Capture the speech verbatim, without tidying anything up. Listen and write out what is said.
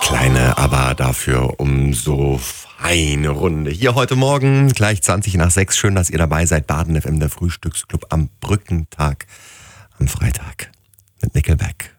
Kleine, aber dafür umso feine Runde. Hier heute Morgen, gleich zwanzig nach sechs. Schön, dass ihr dabei seid. Baden F M, der Frühstücksclub am Brückentag am Freitag mit Nickelback.